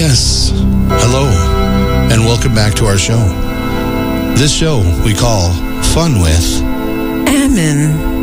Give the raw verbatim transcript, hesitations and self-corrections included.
Yes, hello, and welcome back to our show. This show we call Fun with Ammon.